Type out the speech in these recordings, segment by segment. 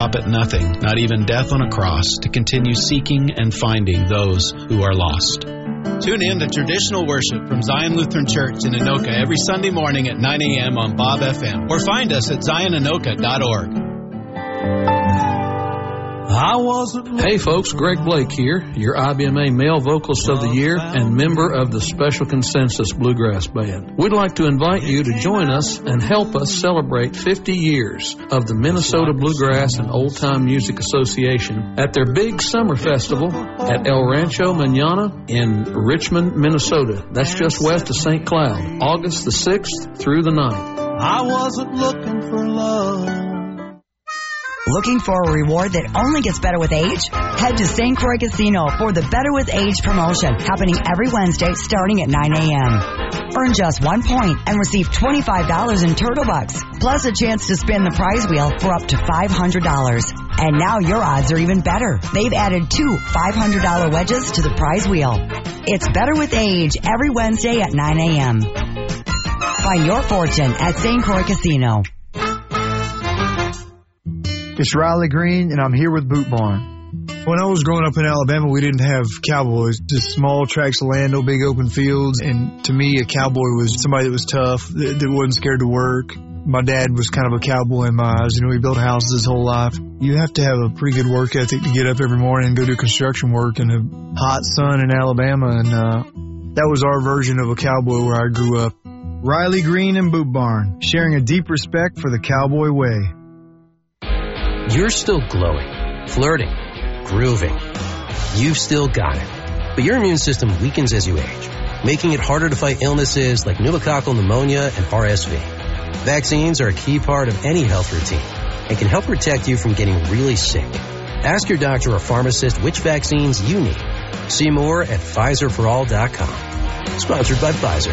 stop at nothing, not even death on a cross, to continue seeking and finding those who are lost. Tune in to traditional worship from Zion Lutheran Church in Anoka every Sunday morning at 9 a.m. on Bob FM, or find us at zionanoka.org. Hey folks, Greg Blake here, your IBMA Male Vocalist of the Year and member of the Special Consensus Bluegrass Band. We'd like to invite you to join us and help us celebrate 50 years of the Minnesota Bluegrass and Old Time Music Association at their big summer festival at El Rancho Mañana in Richmond, Minnesota. That's just west of St. Cloud, August the 6th through the 9th. I wasn't looking for love. Looking for a reward that only gets better with age? Head to St. Croix Casino for the Better with Age promotion, happening every Wednesday starting at 9 a.m. Earn just 1 point and receive $25 in Turtle Bucks, plus a chance to spin the prize wheel for up to $500. And now your odds are even better. They've added 2 $500 wedges to the prize wheel. It's Better with Age every Wednesday at 9 a.m. Find your fortune at St. Croix Casino. It's Riley Green, and I'm here with Boot Barn. When I was growing up in Alabama, we didn't have cowboys, just small tracts of land, no big open fields. And to me, a cowboy was somebody that was tough, that wasn't scared to work. My dad was kind of a cowboy in my eyes. You know, he built houses his whole life. You have to have a pretty good work ethic to get up every morning and go do construction work in the hot sun in Alabama. And that was our version of a cowboy where I grew up. Riley Green and Boot Barn, sharing a deep respect for the cowboy way. You're still glowing, flirting, grooving. You've still got it. But your immune system weakens as you age, making it harder to fight illnesses like pneumococcal pneumonia and RSV. Vaccines are a key part of any health routine and can help protect you from getting really sick. Ask your doctor or pharmacist which vaccines you need. See more at PfizerForAll.com. Sponsored by Pfizer.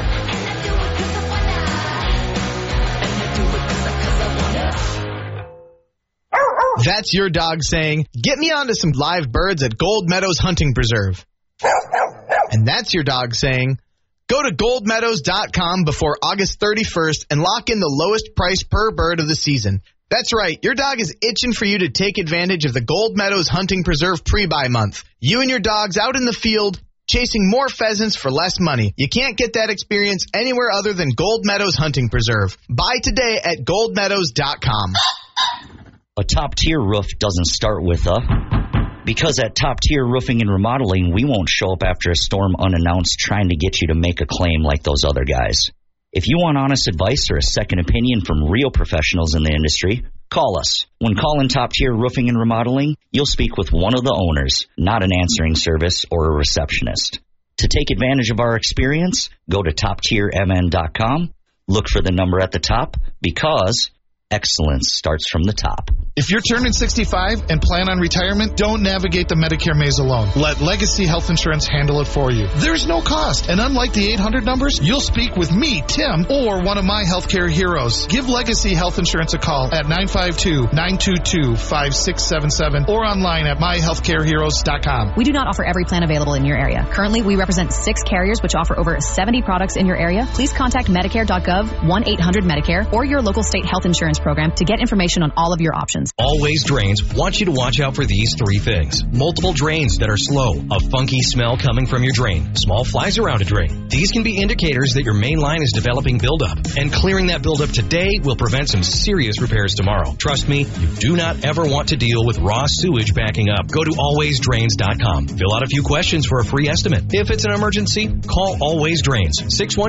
That's your dog saying, get me onto some live birds at Gold Meadows Hunting Preserve. And that's your dog saying, go to goldmeadows.com before August 31st and lock in the lowest price per bird of the season. That's right, your dog is itching for you to take advantage of the Gold Meadows Hunting Preserve pre-buy month. You and your dogs out in the field, chasing more pheasants for less money. You can't get that experience anywhere other than Gold Meadows Hunting Preserve. Buy today at goldmeadows.com. A top-tier roof doesn't start with a... Because at Top Tier Roofing and Remodeling, we won't show up after a storm unannounced trying to get you to make a claim like those other guys. If you want honest advice or a second opinion from real professionals in the industry, call us. When calling Top Tier Roofing and Remodeling, you'll speak with one of the owners, not an answering service or a receptionist. To take advantage of our experience, go to TopTierMN.com, look for the number at the top, because excellence starts from the top. If you're turning 65 and plan on retirement, don't navigate the Medicare maze alone. Let Legacy Health Insurance handle it for you. There's no cost, and unlike the 800 numbers, you'll speak with me, Tim, or one of my healthcare heroes. Give Legacy Health Insurance a call at 952-922-5677 or online at myhealthcareheroes.com. We do not offer every plan available in your area. Currently, we represent 6 carriers which offer over 70 products in your area. Please contact Medicare.gov, 1-800-MEDICARE, or your local state health insurance program to get information on all of your options. Always Drains wants you to watch out for these 3 things. Multiple drains that are slow, a funky smell coming from your drain, small flies around a drain. These can be indicators that your main line is developing buildup, and clearing that buildup today will prevent some serious repairs tomorrow. Trust me, you do not ever want to deal with raw sewage backing up. Go to alwaysdrains.com. Fill out a few questions for a free estimate. If it's an emergency, call Always Drains,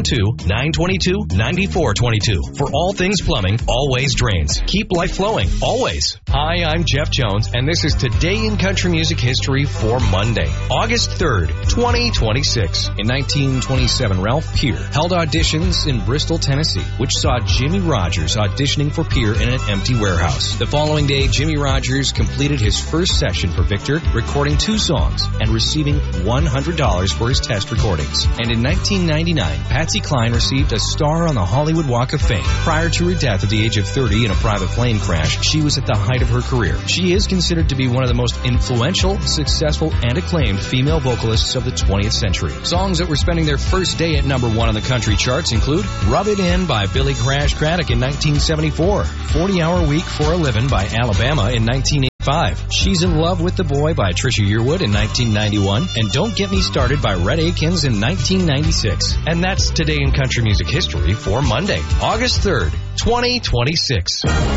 612-922-9422. For all things plumbing, Always Drains. Keep life flowing, always. Hi, I'm Jeff Jones, and this is Today in Country Music History for Monday, August 3rd, 2026. In 1927, Ralph Peer held auditions in Bristol, Tennessee, which saw Jimmy Rogers auditioning for Peer in an empty warehouse. The following day, Jimmy Rogers completed his first session for Victor, recording 2 songs and receiving $100 for his test recordings. And in 1999, Patsy Cline received a star on the Hollywood Walk of Fame. Prior to her death at the age of 30 in a private plane crash, she was at the height of her career. She is considered to be one of the most influential, successful, and acclaimed female vocalists of the 20th century. Songs that were spending their first day at number 1 on the country charts include Rub It In by Billy Crash Craddock in 1974, 40 Hour Week for a Livin' by Alabama in 1980, 1985. She's in Love with the Boy by Trisha Yearwood in 1991. And Don't Get Me Started by Rhett Akins in 1996. And that's Today in Country Music History for Monday, August 3rd, 2026.